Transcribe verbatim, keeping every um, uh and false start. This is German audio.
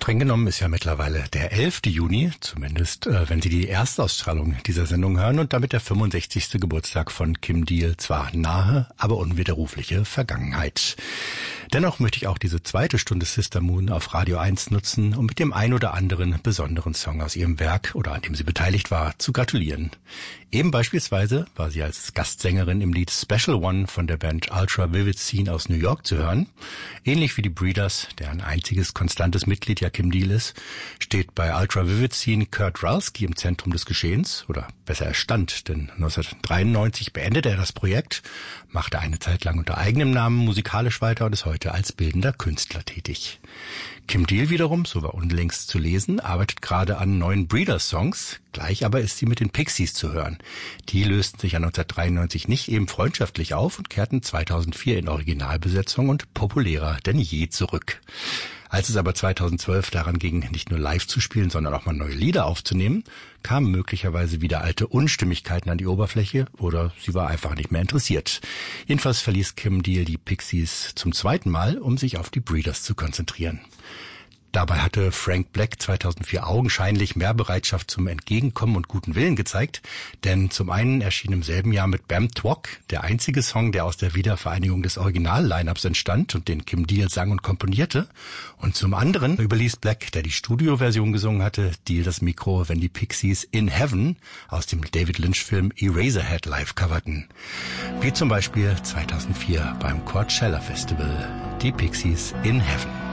Streng genommen ist ja mittlerweile der elfte Juni, zumindest äh, wenn Sie die Erstausstrahlung dieser Sendung hören und damit der fünfundsechzigste Geburtstag von Kim Deal, zwar nahe, aber unwiderrufliche Vergangenheit. Dennoch möchte ich auch diese zweite Stunde Sister Moon auf Radio eins nutzen, um mit dem ein oder anderen besonderen Song aus ihrem Werk oder an dem sie beteiligt war, zu gratulieren. Eben beispielsweise war sie als Gastsängerin im Lied Special One von der Band Ultra Vivid Scene aus New York zu hören. Ähnlich wie die Breeders, deren einziges konstantes Mitglied ja Kim Deal ist, steht bei Ultra Vivid Scene Kurt Ralski im Zentrum des Geschehens, oder besser er stand, denn neunzehnhundertdreiundneunzig beendete er das Projekt, machte eine Zeit lang unter eigenem Namen musikalisch weiter und ist heute als bildender Künstler tätig. Kim Deal wiederum, so war unlängst zu lesen, arbeitet gerade an neuen Breeders-Songs. Gleich aber ist sie mit den Pixies zu hören. Die lösten sich ja neunzehnhundertdreiundneunzig nicht eben freundschaftlich auf und kehrten zweitausendvier in Originalbesetzung und populärer denn je zurück. Als es aber zweitausendzwölf daran ging, nicht nur live zu spielen, sondern auch mal neue Lieder aufzunehmen, kamen möglicherweise wieder alte Unstimmigkeiten an die Oberfläche oder sie war einfach nicht mehr interessiert. Jedenfalls verließ Kim Deal die Pixies zum zweiten Mal, um sich auf die Breeders zu konzentrieren. Dabei hatte Frank Black zweitausendvier augenscheinlich mehr Bereitschaft zum Entgegenkommen und guten Willen gezeigt, denn zum einen erschien im selben Jahr mit Bam Twok der einzige Song, der aus der Wiedervereinigung des Original-Line-Ups entstand und den Kim Deal sang und komponierte, und zum anderen überließ Black, der die Studioversion gesungen hatte, Deal das Mikro, wenn die Pixies In Heaven aus dem David Lynch-Film Eraserhead live coverten. Wie zum Beispiel zweitausendvier beim Coachella Festival, die Pixies In Heaven.